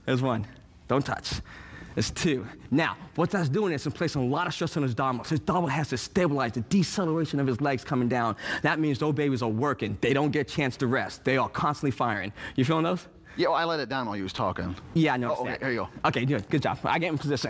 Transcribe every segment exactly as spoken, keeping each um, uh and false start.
There's one. Don't touch. There's two. Now, what that's doing is it's placing a lot of stress on his abdominals. His abdominal has to stabilize the deceleration of his legs coming down. That means those babies are working. They don't get a chance to rest. They are constantly firing. You feeling those? Yeah, well, I let it down while you was talking. Yeah, I know. Oh, okay, here you go. Okay, good. Good job. I get in position.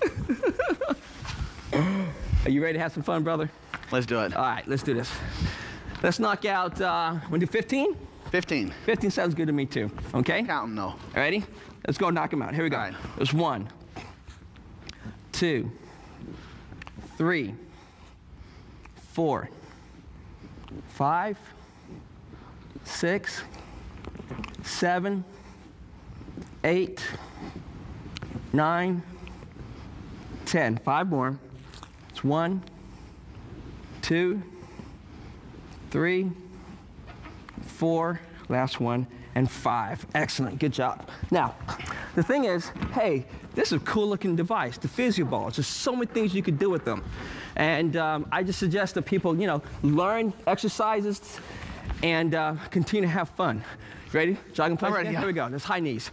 Are you ready to have some fun, brother? Let's do it. All right, let's do this. Let's knock out, uh, want to do fifteen? fifteen. fifteen sounds good to me, too. Okay? Count them, though. Ready? Let's go knock them out. Here we go. All right. There's one, two, three, four, five, six, seven, eight, nine, ten. Five more. It's one, two, three, four, last one, and five. Excellent, good job. Now, the thing is, hey, this is a cool looking device, the physio balls. There's so many things you could do with them. And um, I just suggest that people, you know, learn exercises and uh, continue to have fun. You ready? Jogging place again? Yeah. Here we go, there's high knees.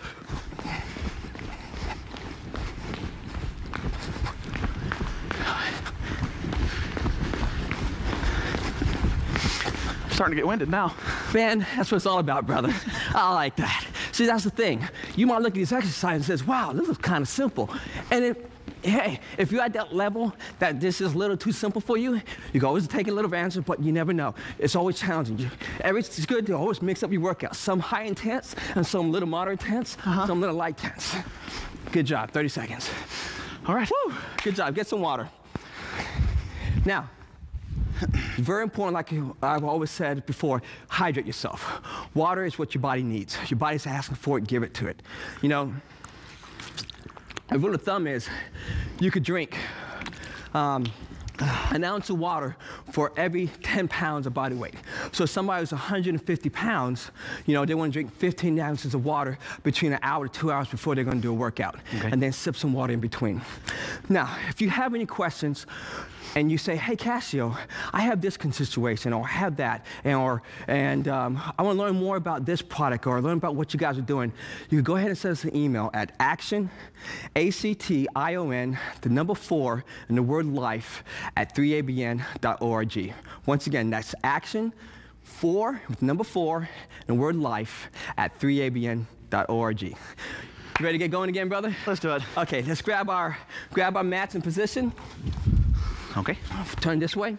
Starting to get winded now. Man, that's what it's all about, brother. I like that. See, that's the thing. You might look at these exercises and says, wow, this is kind of simple. And it, hey, if you're at that level that this is a little too simple for you, you can always take a little advantage, but you never know. It's always challenging you. It's good to always mix up your workouts. Some high intense and some little moderate intense, uh-huh. some little light intense. Good job, thirty seconds. All right. Woo. Good job, get some water. Now, very important, like I've always said before, hydrate yourself. Water is what your body needs. Your body's asking for it, give it to it. You know, a rule of thumb is you could drink um, an ounce of water for every ten pounds of body weight. So if somebody who's one hundred fifty pounds, you know, they want to drink fifteen ounces of water between an hour to two hours before they're going to do a workout, okay. And then sip some water in between. Now, if you have any questions, and you say, hey, Cassio, I have this situation, or I have that, and, or, and um, I want to learn more about this product, or learn about what you guys are doing, you can go ahead and send us an email at action, A C T I O N, the number four, and the word life, at three A B N dot org. Once again, that's action, four, with number four, and the word life, at three A B N dot org. You ready to get going again, brother? Let's do it. Okay, let's grab our, grab our mats in position. Okay. Turn this way.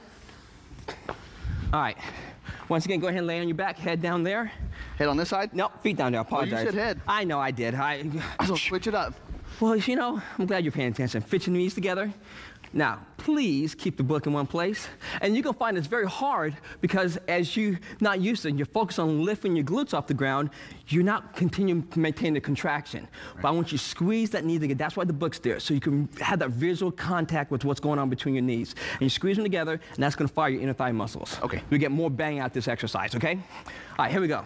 All right. Once again, go ahead and lay on your back, head down there. Head on this side? No, feet down there, I apologize. Well, you said head. I know I did. I, So switch it up. well, you know, I'm glad you're paying attention. Fit your knees together. Now, please keep the book in one place. And you're going to find it's very hard because as you're not used to it, you're focused on lifting your glutes off the ground, you're not continuing to maintain the contraction. Right. But I want you to squeeze that knee together. That's why the book's there, so you can have that visual contact with what's going on between your knees. And you squeeze them together, and that's going to fire your inner thigh muscles. Okay. We get more bang out this exercise, okay? All right, here we go.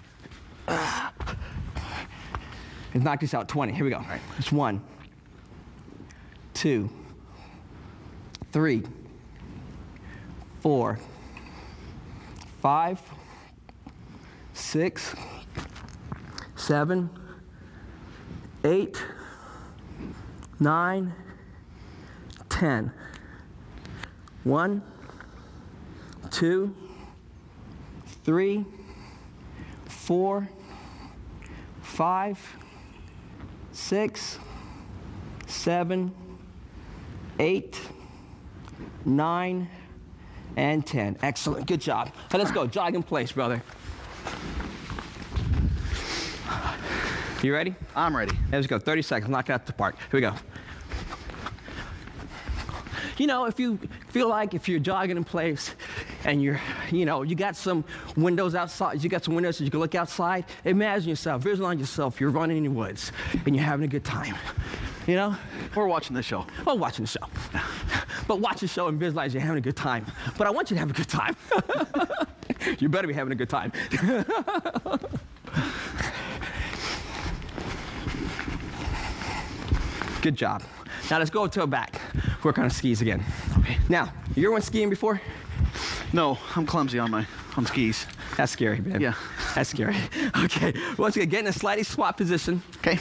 Let's knock this out, twenty. Here we go. All right. It's one, two, three, four, five, six, seven, eight, nine, ten. One, two, three, four, five, six, seven, eight, nine, and ten. Excellent, good job. So let's go, jog in place, brother. You ready? I'm ready. Let's go, thirty seconds, knock it out the park. Here we go. You know, if you feel like if you're jogging in place and you're, you know, you got some windows outside, you got some windows so you can look outside, imagine yourself, visualize yourself, you're running in the woods and you're having a good time, you know? We're watching the show. Well, watching the show. But watch the show and visualize you're having a good time. But I want you to have a good time. You better be having a good time. Good job. Now let's go to the back. Work on the skis again. Okay. Now, you ever went skiing before? No, I'm clumsy on my on skis. That's scary, man. Yeah. That's scary. Okay. Once again, get in a slightly squat position. Okay.